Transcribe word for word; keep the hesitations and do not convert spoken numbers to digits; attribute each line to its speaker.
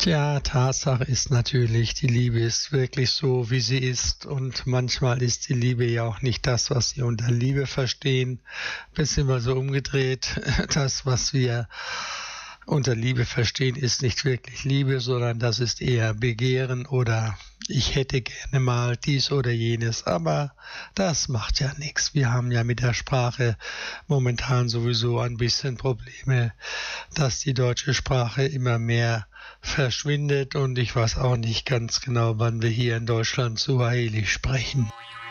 Speaker 1: Tja, Tatsache ist natürlich, die Liebe ist wirklich so, wie sie ist. Und manchmal ist die Liebe ja auch nicht das, was Sie unter Liebe verstehen. Beziehungsweise umgedreht, das, was wir unter Liebe verstehen, ist nicht wirklich Liebe, sondern das ist eher Begehren oder ich hätte gerne mal dies oder jenes. Aber das macht ja nichts. Wir haben ja mit der Sprache momentan sowieso ein bisschen Probleme, dass die deutsche Sprache immer mehr verschwindet und ich weiß auch nicht ganz genau, wann wir hier in Deutschland Suaheli sprechen.